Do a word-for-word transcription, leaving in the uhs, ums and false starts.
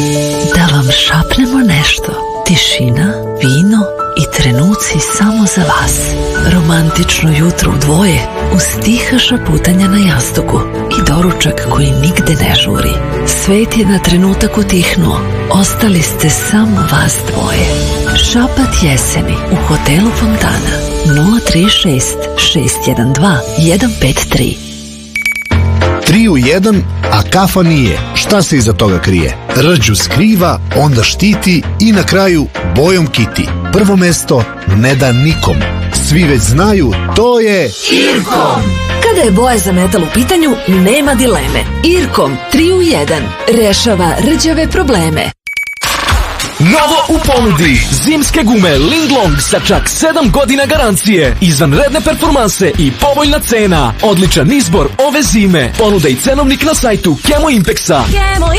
Da vam šapnemo nešto. Tišina, vino i trenuci samo za vas. Romantično jutro u dvoje uz tiha šaputanja na jastuku i doručak koji nigde ne žuri. Svet je na trenutak utihnuo. Ostali ste samo vas dvoje. Šapat jeseni u hotelu Fontana. nula tri šest šest jedan dva jedan pet tri. Tri u jedan, a kafa nije. Šta se iza toga krije? Rđu skriva, onda štiti i na kraju bojom kiti. Prvo mesto ne da nikom. Svi već znaju, to je Irkom. Kada je boja za metal u pitanju, nema dileme. Irkom tri u jedan rešava rđave probleme. Novo u ponudi, zimske gume Linglong sa čak sedam godina garancije, izvanredne performanse i povoljna cena. Odličan izbor ove zime. Ponuda i cenovnik na sajtu Kemo Impexa. Kemo